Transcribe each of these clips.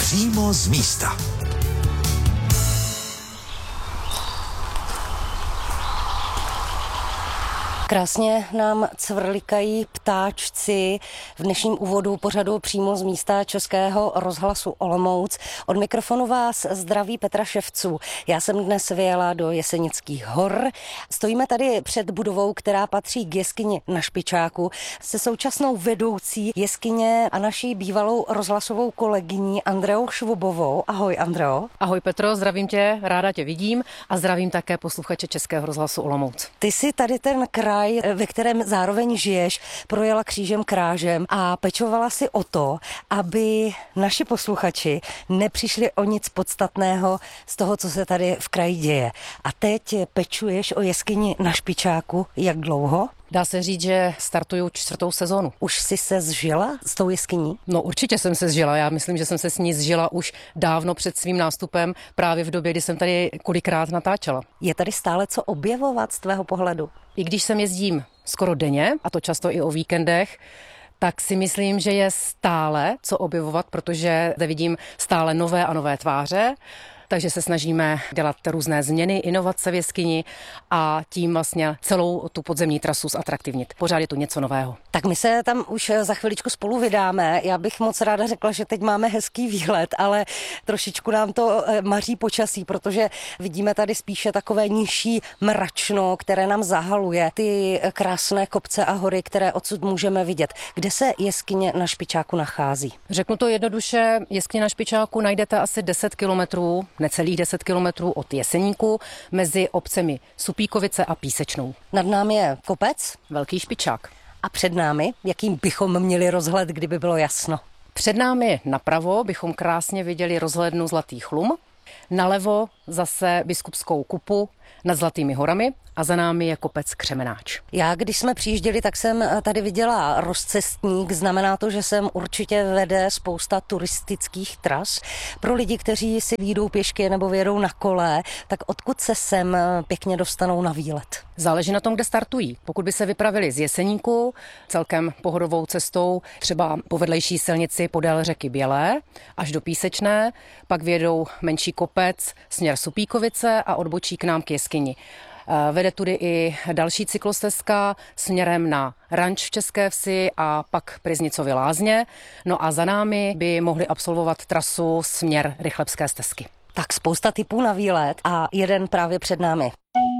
Přímo z místa. Krásně nám cvrlikají ptáčci v dnešním úvodu pořadu Přímo z místa Českého rozhlasu Olomouc. Od mikrofonu vás zdraví Petra Ševců. Já jsem dnes vyjela do Jesenických hor. Stojíme tady před budovou, která patří k jeskyni na Špičáku, se současnou vedoucí jeskyně a naší bývalou rozhlasovou kolegyní Andreou Švobovou. Ahoj, Andreo. Ahoj Petro, zdravím tě, ráda tě vidím a zdravím také posluchače Českého rozhlasu Olomouc. Ty si tady ten kraj, ve kterém zároveň žiješ, projela křížem krážem a pečovala si o to, aby naši posluchači nepřišli o nic podstatného z toho, co se tady v kraji děje. A teď pečuješ o jeskyni na Špičáku. Jak dlouho? Dá se říct, že startuju 4. sezónu. Už jsi se zžila s tou jeskyní? No určitě jsem se zžila. Já myslím, že jsem se s ní zžila už dávno před svým nástupem, právě v době, kdy jsem tady kolikrát natáčela. Je tady stále co objevovat z tvého pohledu? I když sem jezdím skoro denně, a to často i o víkendech, tak si myslím, že je stále co objevovat, protože zde vidím stále nové a nové tváře. Takže se snažíme dělat různé změny, inovace v jeskyni a tím vlastně celou tu podzemní trasu zatraktivnit. Pořád je tu něco nového. Tak my se tam už za chviličku spolu vydáme. Já bych moc ráda řekla, že teď máme hezký výhled, ale trošičku nám to maří počasí, protože vidíme tady spíše takové nižší mračno, které nám zahaluje ty krásné kopce a hory, které odsud můžeme vidět. Kde se jeskyně na Špičáku nachází? Řeknu to jednoduše, jeskyně na Špičáku najdete asi 10 kilometrů, necelých 10 kilometrů od Jeseníku mezi obcemi Supíkovice a Písečnou. Nad námi je kopec? Velký Špičák. A před námi, jakým bychom měli rozhled, kdyby bylo jasno? Před námi napravo bychom krásně viděli rozhlednu Zlatý chlum, nalevo zase Biskupskou kupu nad Zlatými horami a za námi je kopec Křemenáč. Já, když jsme přijížděli, tak jsem tady viděla rozcestník. Znamená to, že sem určitě vede spousta turistických tras. Pro lidi, kteří si vyjdou pěšky nebo vyjedou na kole, tak odkud se sem pěkně dostanou na výlet? Záleží na tom, kde startují. Pokud by se vypravili z Jeseníku celkem pohodovou cestou, třeba po vedlejší silnici podél řeky Bělé až do Písečné, pak vyjedou menší kopec směr Supíkovice a odbočí k nám k jeskyni. Vede tudy i další cyklostezka směrem na ranč v České Vsi a pak Pryznicovy lázně. No a za námi by mohli absolvovat trasu směr Rychlebské stezky. Tak spousta typů na výlet a jeden právě před námi.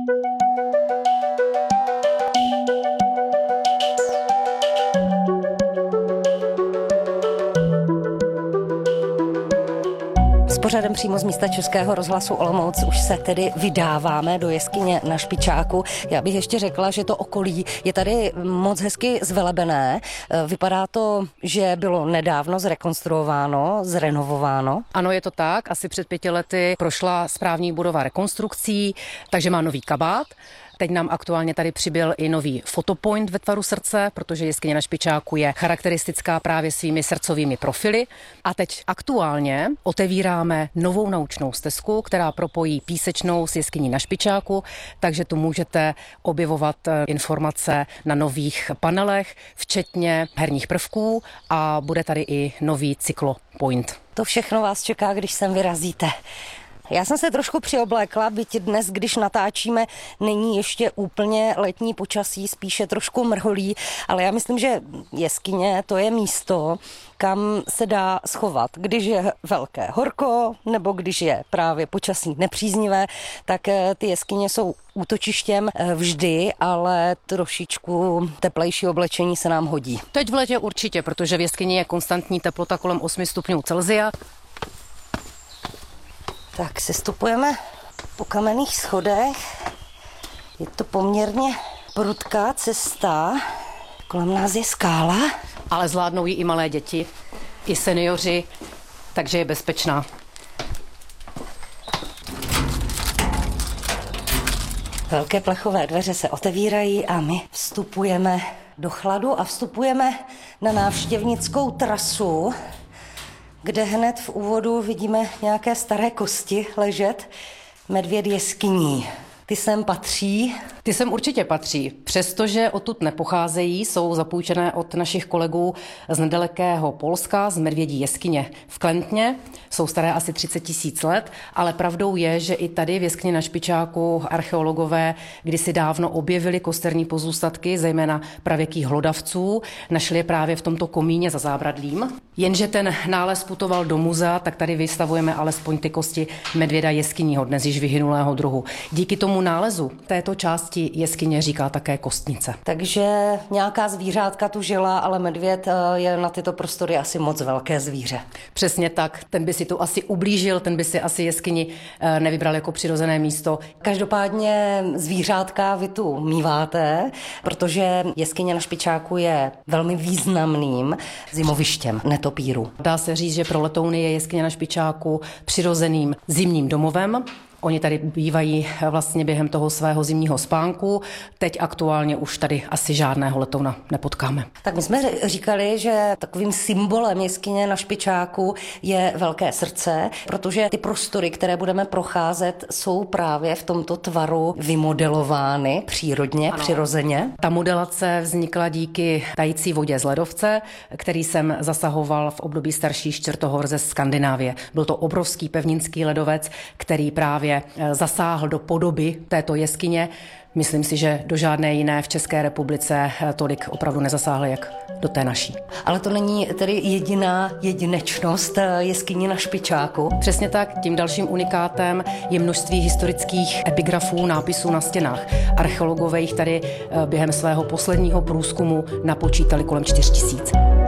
Pořadem Přímo z místa Českého rozhlasu Olomouc už se tedy vydáváme do jeskyně na Špičáku. Já bych ještě řekla, že to okolí je tady moc hezky zvelebené. Vypadá to, že bylo nedávno zrekonstruováno, zrenovováno. Ano, je to tak. Asi před 5 lety prošla správní budova rekonstrukcí, takže má nový kabát. Teď nám aktuálně tady přibyl i nový fotopoint ve tvaru srdce, protože jeskyně na Špičáku je charakteristická právě svými srdcovými profily. A teď aktuálně otevíráme novou naučnou stezku, která propojí Písečnou s jeskyní na Špičáku, takže tu můžete objevovat informace na nových panelech, včetně herních prvků a bude tady i nový cyklopoint. To všechno vás čeká, když sem vyrazíte. Já jsem se trošku přioblékla, byť dnes, když natáčíme, není ještě úplně letní počasí, spíše trošku mrholí, ale já myslím, že jeskyně to je místo, kam se dá schovat. Když je velké horko, nebo když je právě počasí nepříznivé, tak ty jeskyně jsou útočištěm vždy, ale trošičku teplejší oblečení se nám hodí. Teď v létě určitě, protože v jeskyni je konstantní teplota kolem 8 stupňů Celsia. Tak sestupujeme po kamenných schodech. Je to poměrně prudká cesta. Kolem nás je skála. Ale zvládnou ji i malé děti, i seniori, takže je bezpečná. Velké plechové dveře se otevírají a my vstupujeme do chladu a vstupujeme na návštěvnickou trasu, kde hned v úvodu vidíme nějaké staré kosti ležet. Medvěd jeskyní. Ty sem patří. Ty sem určitě patří. Přestože odtud nepocházejí, jsou zapůjčené od našich kolegů z nedalekého Polska, z Medvědí jeskyně v Klentně. Jsou staré asi 30 000 let, ale pravdou je, že i tady v jeskyni na Špičáku archeologové kdysi dávno objevili kosterní pozůstatky, zejména pravěkých hlodavců. Našli je právě v tomto komíně za zábradlím. Jenže ten nález putoval do muzea, tak tady vystavujeme alespoň ty kosti medvěda jeskyního, dnes již vyhynulého druhu. Díky tomu nálezu této části jeskyně říká také kostnice. Takže nějaká zvířátka tu žila, ale medvěd je na tyto prostory asi moc velké zvíře. Přesně tak, ten by si tu asi ublížil, ten by si asi jeskyni nevybral jako přirozené místo. Každopádně zvířátka vy tu míváte, protože jeskyně na Špičáku je velmi významným zimovištěm netopírů. Dá se říct, že pro letouny je jeskyně na Špičáku přirozeným zimním domovem. Oni tady bývají vlastně během toho svého zimního spánku. Teď aktuálně už tady asi žádného letouna nepotkáme. Tak my jsme říkali, že takovým symbolem jeskyně na Špičáku je velké srdce, protože ty prostory, které budeme procházet, jsou právě v tomto tvaru vymodelovány přírodně, přirozeně. Ta modelace vznikla díky tající vodě z ledovce, který jsem zasahoval v období starší čtvrtohor ze Skandinávie. Byl to obrovský pevninský ledovec, který právě zasáhl do podoby této jeskyně. Myslím si, že do žádné jiné v České republice tolik opravdu nezasáhl, jak do té naší. Ale to není tedy jediná jedinečnost jeskyně na Špičáku? Přesně tak, tím dalším unikátem je množství historických epigrafů, nápisů na stěnách. Archeologové jich tady během svého posledního průzkumu napočítali kolem 4000.